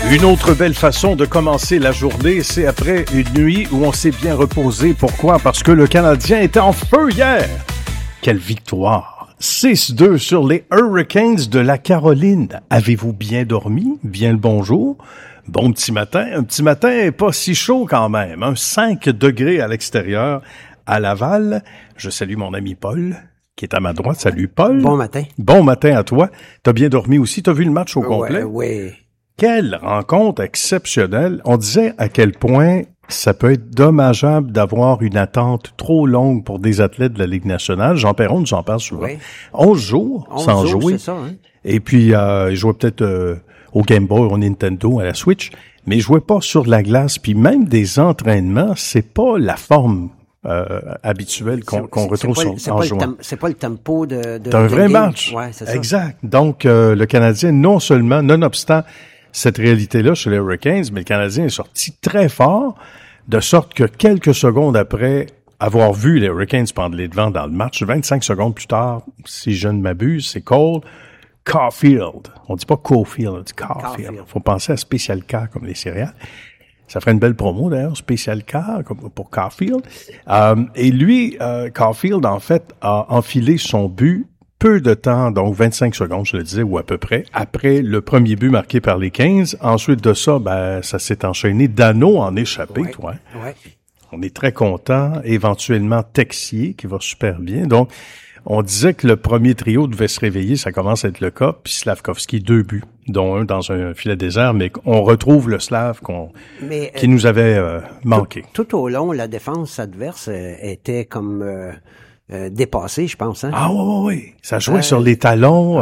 Une autre belle façon de commencer la journée, c'est après une nuit où on s'est bien reposé. Pourquoi? Parce que le Canadien était en feu hier. Quelle victoire! 6-2 sur les Hurricanes de la Caroline. Avez-vous bien dormi? Bien le bonjour? Bon petit matin. Un petit matin pas si chaud quand même. 5 degrés à l'extérieur à Laval. Je salue mon ami Paul, qui est à ma droite. Salut Paul. Bon matin. Bon matin à toi. T'as bien dormi aussi? T'as vu le match au complet? Oui. Quelle rencontre exceptionnelle. On disait à quel point ça peut être dommageable d'avoir une attente trop longue pour des athlètes de la Ligue nationale. Jean Perron nous en parle souvent. Oui. 11 jours sans jouer. C'est ça, hein? Et puis, il jouait peut-être au Game Boy, au Nintendo, à la Switch, mais il jouait pas sur la glace. Puis même des entraînements, c'est pas la forme habituelle qu'on retrouve en jouant. C'est pas le tempo de un vrai match. Ouais, c'est ça. Exact. Donc, le Canadien, non seulement, nonobstant cette réalité-là chez les Hurricanes, mais le Canadien est sorti très fort, de sorte que quelques secondes après avoir vu les Hurricanes prendre les devants dans le match, 25 secondes plus tard, si je ne m'abuse, c'est Cole Caulfield. On dit pas Caulfield, on dit Caulfield. Faut penser à Special K comme les céréales. Ça ferait une belle promo d'ailleurs, Special K pour Caulfield. Et lui, Caulfield, en fait, a enfilé son but peu de temps, donc 25 secondes, je le disais, ou à peu près, après le premier but marqué par les 15. Ensuite de ça, ça s'est enchaîné. Dano en échappé, toi. Ouais. On est très content. Éventuellement, Texier, qui va super bien. Donc, on disait que le premier trio devait se réveiller, ça commence à être le cas, puis Slavkovski, 2 buts, dont un dans un filet désert, mais on retrouve le Slav qui nous avait manqué. Tout au long, la défense adverse était comme dépassée, je pense. Hein? Ah oui. Ça jouait sur les talons.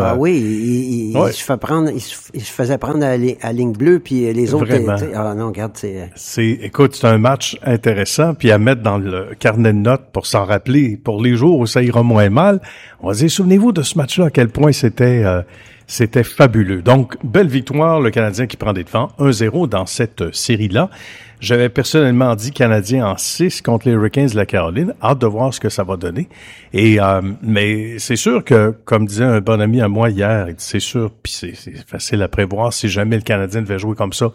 Il se faisait prendre à la ligne bleue, puis les autres... Vraiment. Regarde, Écoute, c'est un match intéressant, puis à mettre dans le carnet de notes pour s'en rappeler, pour les jours où ça ira moins mal. On va dire, souvenez-vous de ce match-là, à quel point c'était fabuleux. Donc, belle victoire, le Canadien qui prend des devants, 1-0 dans cette série-là. J'avais personnellement dit Canadien en 6 contre les Hurricanes de la Caroline. Hâte de voir ce que ça va donner. Et mais c'est sûr que, comme disait un bon ami à moi hier, c'est sûr, puis c'est facile à prévoir, si jamais le Canadien devait jouer comme ça,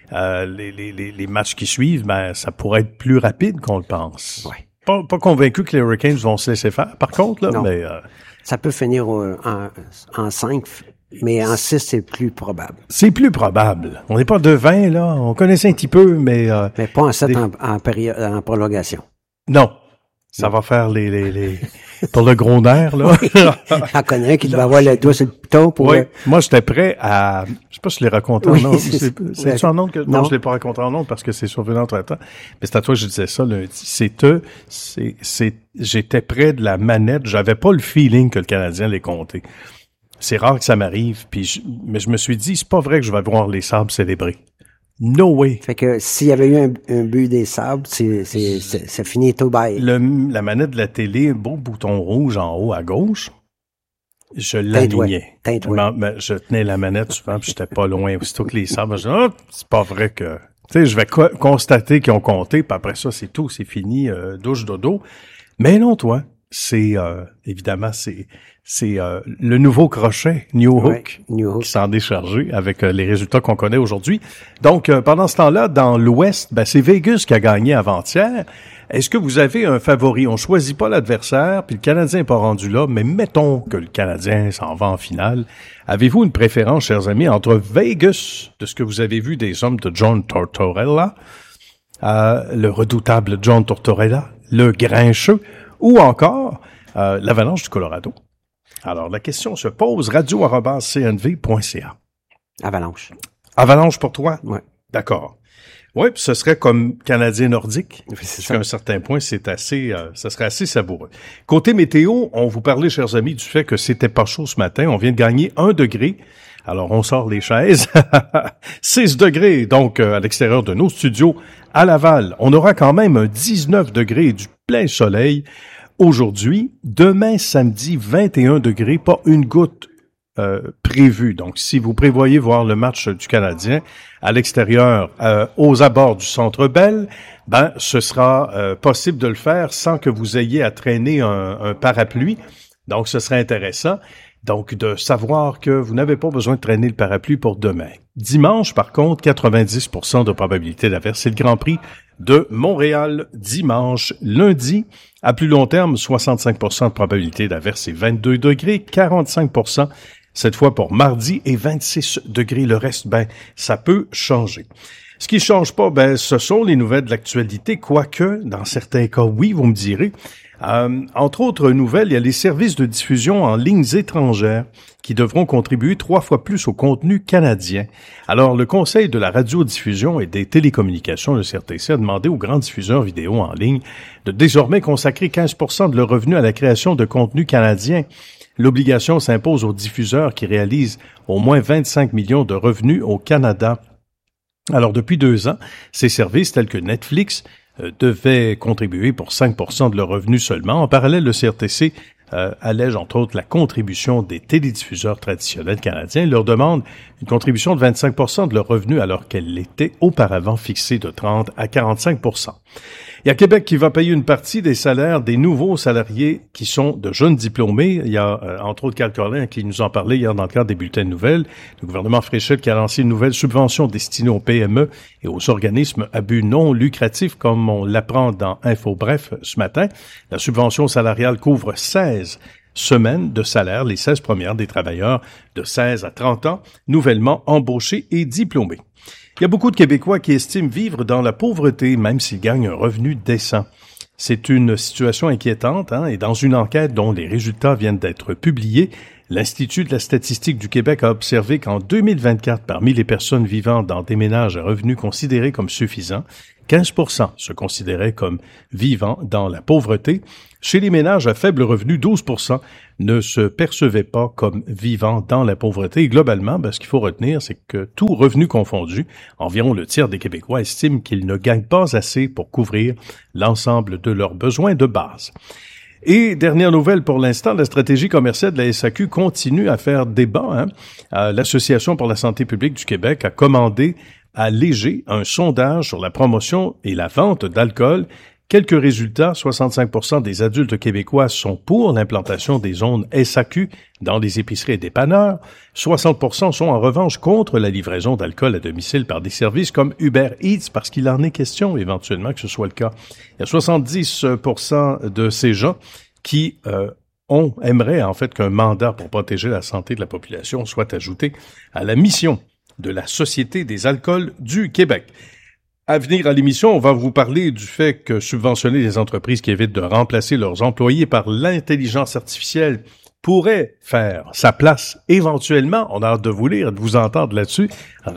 les matchs qui suivent, ça pourrait être plus rapide qu'on le pense. Ouais. Pas convaincu que les Hurricanes vont se laisser faire, par contre, là, non. mais... ça peut finir en 5, mais en 6, c'est plus probable. C'est plus probable. On n'est pas de 20, là. On connaissait un petit peu, mais... mais pas en 7 en prolongation. Non. Ça va faire les pour le gros nerf, là. Oui. J'en connais un qui doit avoir le doigt sur le piton pour... Oui. Moi, j'étais prêt à... Je sais pas si je l'ai raconté en ondes. C'est en ondes que... Non, je l'ai pas raconté en ondes parce que c'est survenu entre-temps. Mais c'est à toi que je disais ça lundi. J'étais près de la manette. J'avais pas le feeling que le Canadien allait compter. C'est rare que ça m'arrive. Mais je me suis dit, c'est pas vrai que je vais voir les Sabres célébrer. No way. Fait que s'il y avait eu un but des Sabres, c'est fini tout bail. La manette de la télé, un beau bouton rouge en haut à gauche, je l'alignais. Je tenais la manette souvent, puis j'étais pas loin. Aussitôt que les Sabres, je disais, c'est pas vrai que... Tu sais, je vais constater qu'ils ont compté, puis après ça, c'est tout, c'est fini, douche dodo. Mais non, toi, c'est évidemment, c'est le nouveau crochet, New Hook, qui s'en est déchargé avec les résultats qu'on connaît aujourd'hui. Donc, pendant ce temps-là, dans l'Ouest, c'est Vegas qui a gagné avant-hier. Est-ce que vous avez un favori? On choisit pas l'adversaire, puis le Canadien n'est pas rendu là, mais mettons que le Canadien s'en va en finale. Avez-vous une préférence, chers amis, entre Vegas, de ce que vous avez vu des hommes de John Tortorella, le redoutable John Tortorella, le grincheux, ou encore l'Avalanche du Colorado? Alors, la question se pose, radio@cnv.ca. Avalanche. Avalanche pour toi? Oui. D'accord. Oui, puis ce serait comme Canadien nordique. Jusqu'à un certain point, ça serait assez savoureux. Côté météo, on vous parlait, chers amis, du fait que c'était pas chaud ce matin. On vient de gagner 1 degré. Alors, on sort les chaises. 6 degrés, donc, à l'extérieur de nos studios à Laval. On aura quand même un 19 degrés et du plein soleil aujourd'hui. Demain, samedi, 21 degrés, pas une goutte prévue. Donc, si vous prévoyez voir le match du Canadien à l'extérieur, aux abords du Centre Bell, ce sera possible de le faire sans que vous ayez à traîner un parapluie. Donc, ce serait intéressant. Donc, de savoir que vous n'avez pas besoin de traîner le parapluie pour demain. Dimanche, par contre, 90% de probabilité d'averse. C'est le Grand Prix de Montréal dimanche. Lundi, à plus long terme, 65% de probabilité d'averse et 22 degrés, 45% cette fois pour mardi et 26 degrés. Le reste, ça peut changer. Ce qui change pas, ce sont les nouvelles de l'actualité, quoique, dans certains cas, oui, vous me direz. Entre autres nouvelles, il y a les services de diffusion en lignes étrangères qui devront contribuer 3 fois plus au contenu canadien. Alors, le Conseil de la radiodiffusion et des télécommunications, le CRTC, a demandé aux grands diffuseurs vidéo en ligne de désormais consacrer 15% de leurs revenus à la création de contenu canadien. L'obligation s'impose aux diffuseurs qui réalisent au moins 25 millions de revenus au Canada. Alors, depuis 2 ans, ces services tels que Netflix devaient contribuer pour 5% de leurs revenus seulement. En parallèle, le CRTC allège entre autres la contribution des télédiffuseurs traditionnels canadiens. Il leur demande une contribution de 25% de leurs revenus alors qu'elle était auparavant fixée de 30 à 45%. Il y a Québec qui va payer une partie des salaires des nouveaux salariés qui sont de jeunes diplômés. Il y a entre autres Carl Collin qui nous en parlait hier dans le cadre des bulletins de nouvelles. Le gouvernement Fréchette qui a lancé une nouvelle subvention destinée aux PME et aux organismes à but non lucratif, comme on l'apprend dans Info Bref ce matin. La subvention salariale couvre 16 semaines de salaire, les 16 premières des travailleurs de 16 à 30 ans, nouvellement embauchés et diplômés. Il y a beaucoup de Québécois qui estiment vivre dans la pauvreté, même s'ils gagnent un revenu décent. C'est une situation inquiétante, et dans une enquête dont les résultats viennent d'être publiés, l'Institut de la statistique du Québec a observé qu'en 2024, parmi les personnes vivant dans des ménages à revenus considérés comme suffisants, 15% se considéraient comme vivant dans la pauvreté. Chez les ménages à faible revenu, 12% ne se percevaient pas comme vivant dans la pauvreté. Et globalement, ce qu'il faut retenir, c'est que tout revenu confondu, environ le tiers des Québécois estiment qu'ils ne gagnent pas assez pour couvrir l'ensemble de leurs besoins de base. Et dernière nouvelle pour l'instant, la stratégie commerciale de la SAQ continue à faire débat. L'Association pour la santé publique du Québec a commandé à Léger un sondage sur la promotion et la vente d'alcool. Quelques résultats, 65% des adultes québécois sont pour l'implantation des zones SAQ dans les épiceries et dépanneurs. 60% sont en revanche contre la livraison d'alcool à domicile par des services comme Uber Eats, parce qu'il en est question éventuellement que ce soit le cas. Il y a 70% de ces gens qui aimeraient en fait qu'un mandat pour protéger la santé de la population soit ajouté à la mission de la Société des alcools du Québec. À venir à l'émission, on va vous parler du fait que subventionner les entreprises qui évitent de remplacer leurs employés par l'intelligence artificielle pourrait faire sa place éventuellement. On a hâte de vous lire, de vous entendre là-dessus.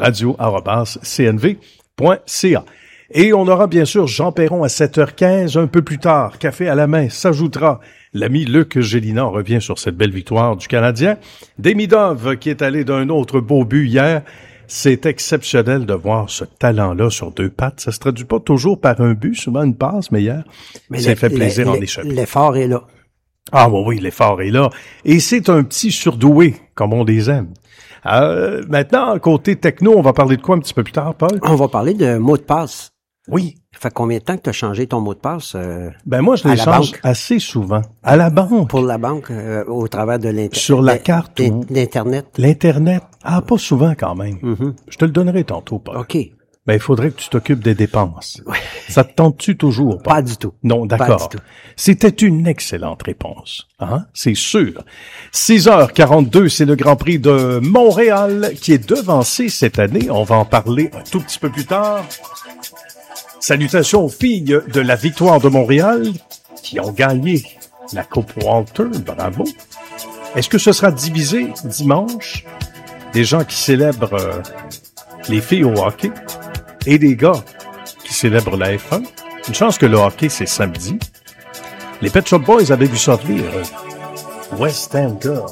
radio@cnv.ca. Et on aura bien sûr Jean Perron à 7h15, un peu plus tard. Café à la main s'ajoutera. L'ami Luc Gélina revient sur cette belle victoire du Canadien. Demidov qui est allé d'un autre beau but hier. C'est exceptionnel de voir ce talent-là sur 2 pattes. Ça se traduit pas toujours par un but, souvent une passe, mais hier, ça fait plaisir en échapper. L'effort est là. Ah oui, l'effort est là. Et c'est un petit surdoué, comme on les aime. Maintenant, côté techno, on va parler de quoi un petit peu plus tard, Paul? On va parler de mot de passe. Oui. Ça fait combien de temps que tu as changé ton mot de passe? Moi, je les change assez souvent. À la banque. Pour la banque, au travers de l'Internet. Sur la carte ou... L'Internet. L'Internet. Pas souvent quand même. Mm-hmm. Je te le donnerai tantôt, Paul. OK. Il faudrait que tu t'occupes des dépenses. Ouais. Ça te tente-tu toujours, Paul? Pas du tout. Non, d'accord. Pas du tout. C'était une excellente réponse. C'est sûr. 6h42, c'est le Grand Prix de Montréal qui est devancé cette année. On va en parler un tout petit peu plus tard. Salutations aux filles de la victoire de Montréal qui ont gagné la Coupe Walter. Bravo. Est-ce que ce sera divisé dimanche? Des gens qui célèbrent les filles au hockey et des gars qui célèbrent la F1. Une chance que le hockey, c'est samedi. Les Pet Shop Boys avaient vu sortir West End Girls,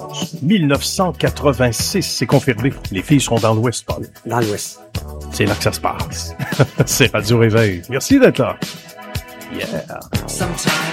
1986, c'est confirmé. Les filles seront dans l'Ouest, Paul. Dans l'Ouest. C'est là que ça se passe. C'est Radio Réveil. Merci d'être là. Yeah.